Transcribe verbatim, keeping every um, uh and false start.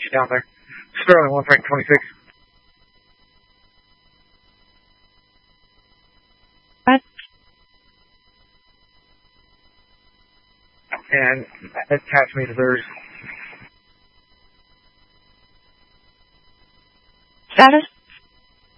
down there. Sterling, one Frank twenty-six. What? And attach me to theirs. Status?